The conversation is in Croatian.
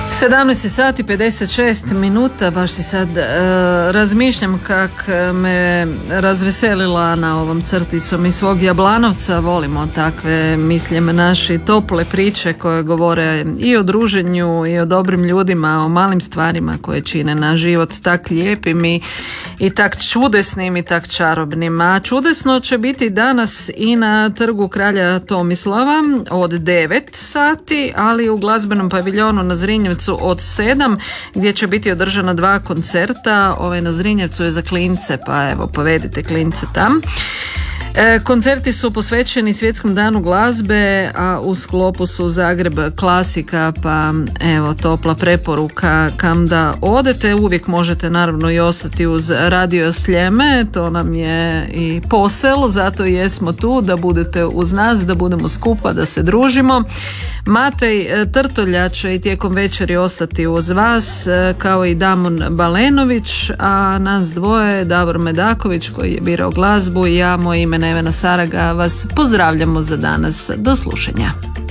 17 sati 56 minuta, baš si sad razmišljam kak me razveselila na ovom crticom iz svog Jablanovca. Volimo takve, mislim, naši tople priče koje govore i o druženju i o dobrim ljudima, o malim stvarima koje čine naš život tak lijepim i tak čudesnim i tak čarobnim. A čudesno će biti danas i na trgu kralja Tomislava od 9 sati, ali u glazbenom paviljonu na Zrinjevcu od 7, gdje će biti održana 2 koncerta. Ovaj na Zrinjevcu je za klince, pa evo, povedite klince tam. Koncerti su posvećeni Svjetskom danu glazbe, a u sklopu su Zagreb klasika, pa evo topla preporuka kam da odete. Uvijek možete naravno i ostati uz Radio Sljeme, to nam je i posel, zato i jesmo tu da budete uz nas, da budemo skupa, da se družimo. Matej Trtolja će i tijekom večeri ostati uz vas, kao i Damon Balenović, a nas dvoje, Davor Medaković koji je birao glazbu i ja, moje ime Nevena Saraga, vas pozdravljamo za danas. Do slušanja.